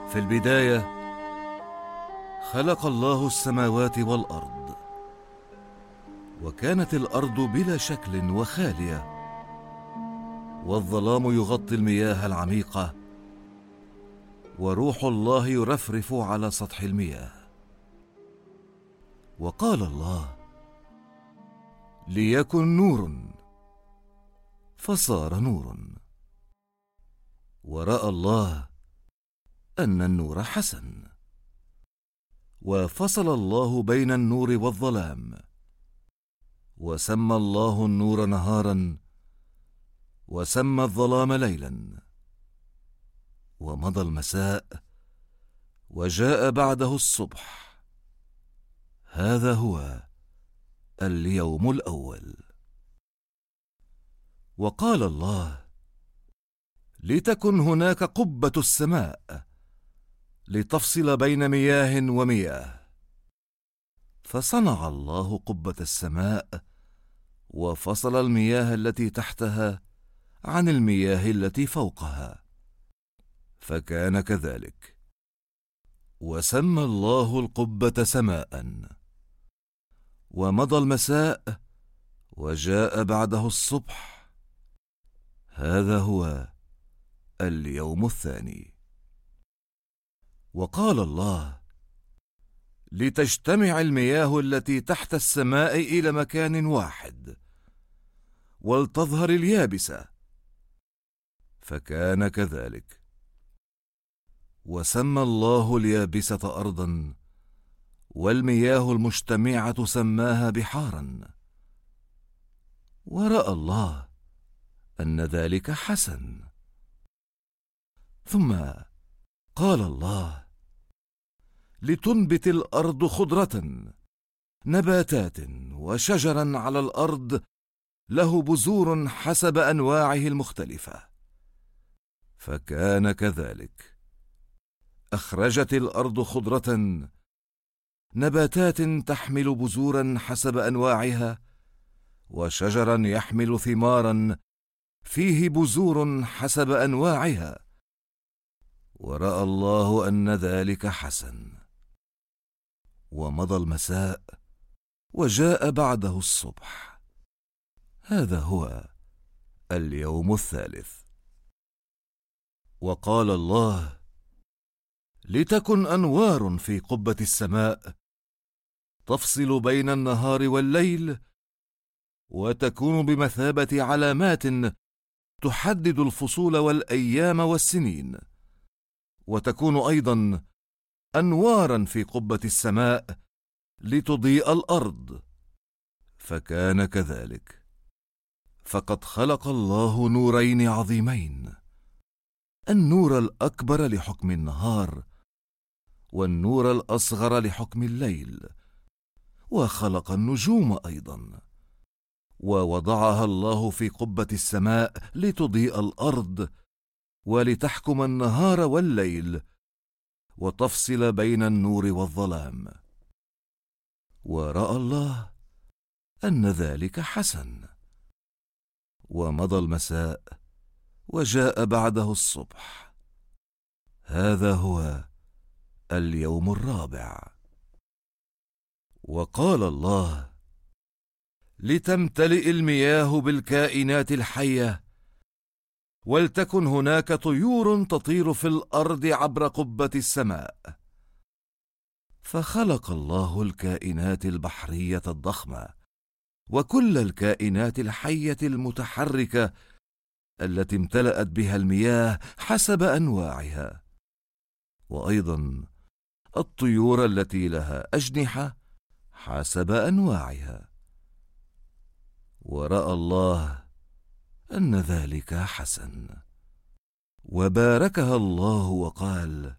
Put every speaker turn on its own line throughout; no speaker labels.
في البداية خلق الله السماوات والأرض، وكانت الأرض بلا شكل وخالية، والظلام يغطي المياه العميقة، وروح الله يرفرف على سطح المياه. وقال الله: ليكن نور، فصار نور. ورأى الله أن النور حسن، وفصل الله بين النور والظلام، وسمى الله النور نهارا، وسمى الظلام ليلا. ومضى المساء، وجاء بعده الصبح. هذا هو اليوم الأول. وقال الله: لتكن هناك قبة السماء لتفصل بين مياه ومياه. فصنع الله قبة السماء، وفصل المياه التي تحتها عن المياه التي فوقها، فكان كذلك. وسمى الله القبة سماء. ومضى المساء، وجاء بعده الصبح. هذا هو اليوم الثاني. وقال الله: لتجتمع المياه التي تحت السماء إلى مكان واحد، ولتظهر اليابسة. فكان كذلك. وسمى الله اليابسة أرضا، والمياه المجتمعة سماها بحارا. ورأى الله أن ذلك حسن. ثم قال الله: لتنبت الأرض خضرة، نباتات وشجرا على الأرض له بذور حسب أنواعه المختلفة. فكان كذلك. أخرجت الأرض خضرة، نباتات تحمل بذورا حسب أنواعها، وشجرا يحمل ثمارا فيه بذور حسب أنواعها. ورأى الله أن ذلك حسن. ومضى المساء، وجاء بعده الصبح. هذا هو اليوم الثالث. وقال الله: لتكن أنوار في قبة السماء تفصل بين النهار والليل، وتكون بمثابة علامات تحدد الفصول والأيام والسنين. وتكون أيضا أنوارا في قبة السماء لتضيء الأرض. فكان كذلك. فقد خلق الله نورين عظيمين: النور الأكبر لحكم النهار، والنور الأصغر لحكم الليل. وخلق النجوم أيضا، ووضعها الله في قبة السماء لتضيء الأرض، ولتحكم النهار والليل، وتفصل بين النور والظلام. ورأى الله أن ذلك حسن. ومضى المساء، وجاء بعده الصبح. هذا هو اليوم الرابع. وقال الله: لتمتلئ المياه بالكائنات الحية، ولتكن هناك طيور تطير في الأرض عبر قبة السماء. فخلق الله الكائنات البحرية الضخمة، وكل الكائنات الحية المتحركة التي امتلأت بها المياه حسب أنواعها، وأيضا الطيور التي لها أجنحة حسب أنواعها. ورأى الله أن ذلك حسن. وباركها الله وقال: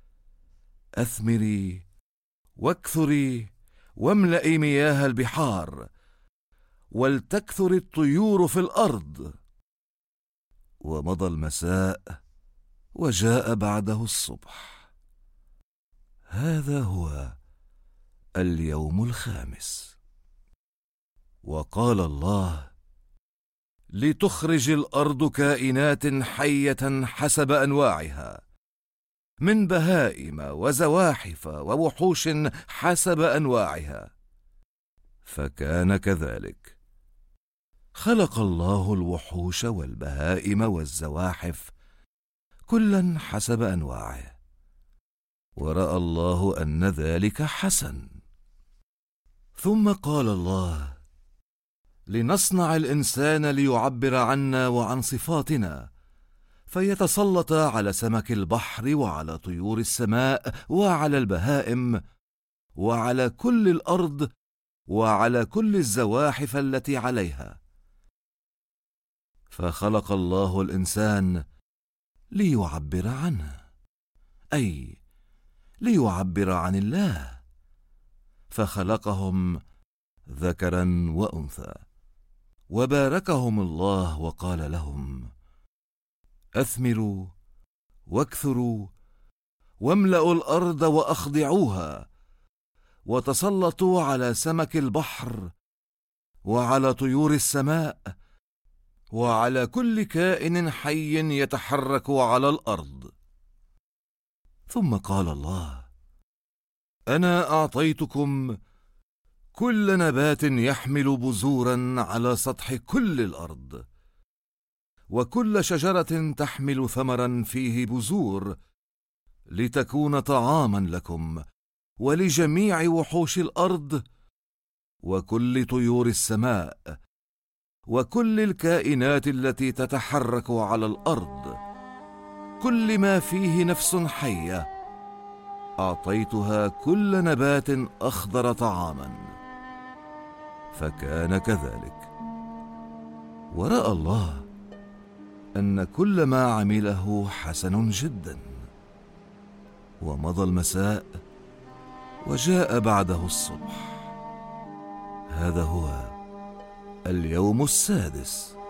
أثمري واكثري، واملئي مياه البحار، ولتكثر الطيور في الأرض. ومضى المساء، وجاء بعده الصبح. هذا هو اليوم الخامس. وقال الله: لتخرج الأرض كائنات حية حسب أنواعها، من بهائم وزواحف ووحوش حسب أنواعها. فكان كذلك، خلق الله الوحوش والبهائم والزواحف كلا حسب أنواعه، ورأى الله أن ذلك حسن. ثم قال الله: لنصنع الإنسان ليعبر عنا وعن صفاتنا، فيتسلط على سمك البحر وعلى طيور السماء وعلى البهائم وعلى كل الأرض وعلى كل الزواحف التي عليها. فخلق الله الإنسان ليعبر عنه، أي ليعبر عن الله، فخلقهم ذكرا وأنثى، وباركهم الله وقال لهم: أثمروا واكثروا واملأوا الأرض وأخضعوها، وتسلطوا على سمك البحر وعلى طيور السماء وعلى كل كائن حي يتحرك على الأرض. ثم قال الله: أنا أعطيتكم كل نبات يحمل بذورا على سطح كل الأرض، وكل شجرة تحمل ثمرا فيه بذور، لتكون طعاما لكم ولجميع وحوش الأرض وكل طيور السماء وكل الكائنات التي تتحرك على الأرض، كل ما فيه نفس حية أعطيتها كل نبات أخضر طعاما. فكان كذلك، ورأى الله أن كل ما عمله حسن جدا. ومضى المساء وجاء بعده الصبح. هذا هو اليوم السادس.